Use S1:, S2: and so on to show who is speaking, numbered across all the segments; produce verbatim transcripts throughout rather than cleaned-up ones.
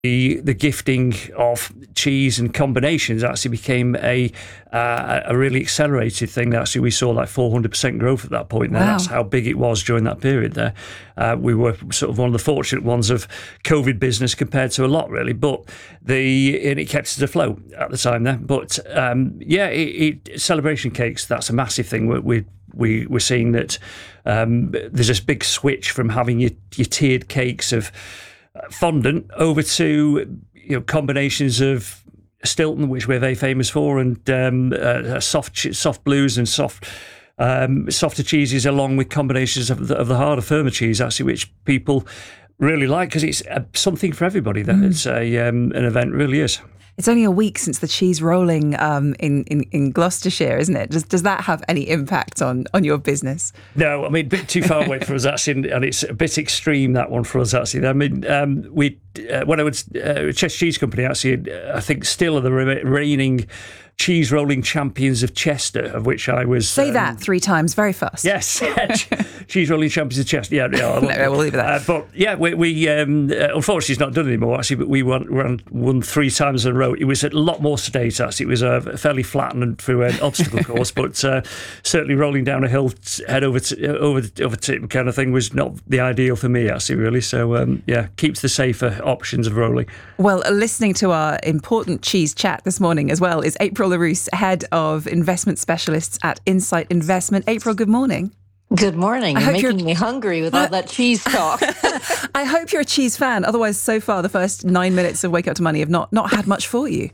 S1: The, the gifting of cheese and combinations actually became a uh, a really accelerated thing. Actually, we saw like four hundred percent growth at that point. Now,
S2: wow.
S1: That's how big it was during that period there. Uh, we were sort of one of the fortunate ones of COVID business compared to a lot, really. But the and it kept us afloat at the time there. But um, yeah, it, it, celebration cakes, that's a massive thing. We, we, we, we're seeing that um, there's this big switch from having your, your tiered cakes of fondant over to, you know, combinations of Stilton, which we're very famous for, and um, uh, soft soft blues and soft um, softer cheeses, along with combinations of the, of the harder, firmer cheese, actually, which people really like because it's uh, something for everybody. That mm. it's a um, an event, really is.
S2: It's only a week since the cheese rolling um, in, in, in Gloucestershire, isn't it? Does does that have any impact on, on your business?
S1: No, I mean, a bit too far away for us, actually, and it's a bit extreme, that one, for us, actually. I mean, um, we uh, when I was uh, Chester Cheese Company, actually, I think still are the re- reigning cheese rolling champions of Chester, of which I was.
S2: Say
S1: um,
S2: that three times, very fast.
S1: Yes, cheese rolling champions of Chester. Yeah, yeah.
S2: No, we'll leave it that.
S1: Uh, but yeah, we, we um, uh, unfortunately it's not done anymore. Actually, but we won, won, won three times in a row. It was a lot more sedate. Actually, it was a uh, fairly flattened through an obstacle course, but uh, certainly rolling down a hill, head over to, over over to kind of thing was not the ideal for me, actually, really. So um, yeah, keeps the safer options of rolling.
S2: Well, listening to our important cheese chat this morning as well is April LaRousse, Head of Investment Specialists at Insight Investment. April, good morning.
S3: Good morning. You're making you're... me hungry with all that cheese talk.
S2: I hope you're a cheese fan. Otherwise, so far, the first nine minutes of Wake Up to Money have not, not had much for you.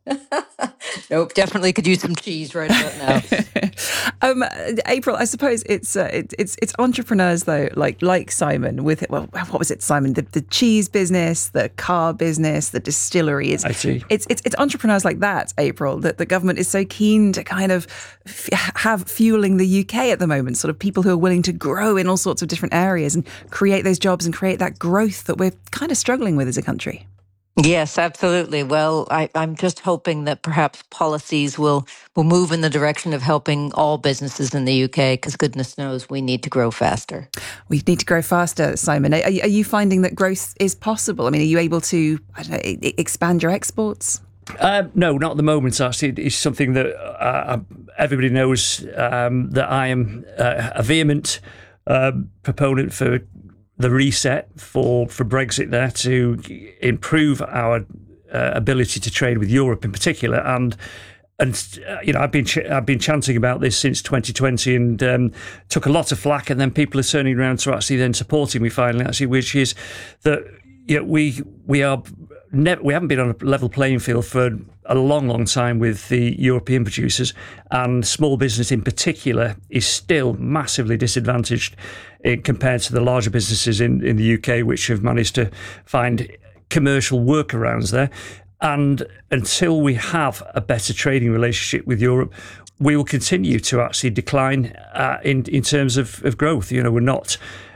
S3: Nope, definitely could use some cheese right about now.
S2: um, April, I suppose it's uh, it, it's it's entrepreneurs though, like like Simon with well, what was it, Simon? The, the cheese business, the car business, the distillery. It's,
S1: I see.
S2: It's it's it's entrepreneurs like that, April, that the government is so keen to kind of f- have fueling the U K at the moment. Sort of people who are willing to grow in all sorts of different areas and create those jobs and create that growth that we're kind of struggling with as a country.
S3: Yes, absolutely. Well, I, I'm just hoping that perhaps policies will, will move in the direction of helping all businesses in the U K, because goodness knows we need to grow faster.
S2: We need to grow faster, Simon. Are, are you finding that growth is possible? I mean, are you able to I don't know, expand your exports?
S1: Uh, no, not at the moment, actually. It's something that uh, everybody knows um, that I am uh, a vehement uh, proponent for the reset for, for Brexit there to improve our uh, ability to trade with Europe in particular. And and uh, you know, I've been ch- I've been chanting about this since twenty twenty and um, took a lot of flack, and then people are turning around to actually then supporting me finally, actually, which is that you know, we we are never we haven't been on a level playing field for a long, long time with the European producers, and small business in particular is still massively disadvantaged in, compared to the larger businesses in, in the U K, which have managed to find commercial workarounds there. And until we have a better trading relationship with Europe, we will continue to actually decline uh, in in terms of, of growth. You know, we're not,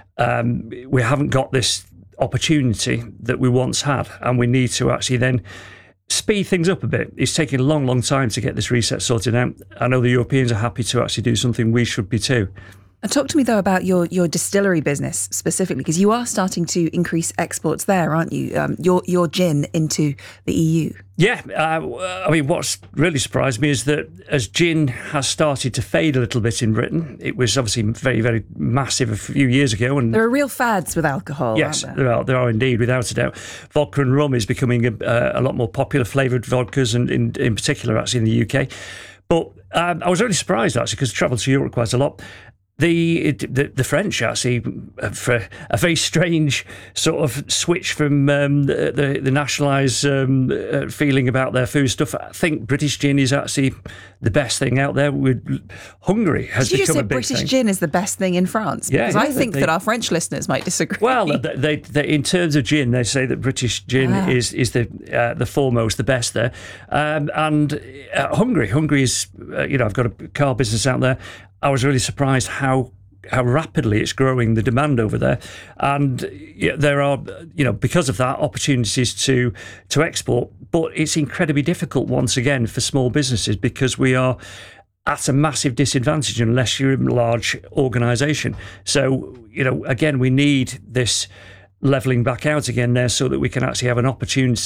S1: um, we haven't got this opportunity that we once had, and we need to actually then speed things up a bit. It's taking a long, long time to get this reset sorted out. I know the Europeans are happy to actually do something. We should be too.
S2: And talk to me, though, about your, your distillery business specifically, because you are starting to increase exports there, aren't you? Um, your your gin into the E U.
S1: Yeah, uh, I mean, what's really surprised me is that as gin has started to fade a little bit in Britain, it was obviously very, very massive a few years ago. And
S2: there are real fads with alcohol,
S1: yes,
S2: aren't there?
S1: there are, there are indeed, without a doubt. Vodka and rum is becoming a, a lot more popular, flavoured vodkas, and in, in particular, actually, in the U K. But um, I was really surprised, actually, because I travelled to Europe quite a lot. The, the the French actually, for a very strange sort of switch from um, the, the the nationalised um, uh, feeling about their food stuff. I think British gin is actually the best thing out there. With Hungary has
S2: Did you
S1: become
S2: just say
S1: a big
S2: British
S1: thing.
S2: gin is the best thing in France?
S1: Yeah,
S2: because
S1: yeah,
S2: I think
S1: they,
S2: that our French listeners might disagree.
S1: Well, they, they, they, in terms of gin, they say that British gin ah. is is the uh, the foremost, the best there. Um, and uh, Hungary, Hungary is uh, you know, I've got a car business out there. I was really surprised how how rapidly it's growing, the demand over there. And yeah, there are, you know, because of that, opportunities to to export. But it's incredibly difficult, once again, for small businesses, because we are at a massive disadvantage unless you're a large organisation. So, you know, again, we need this leveling back out again there so that we can actually have an opportunity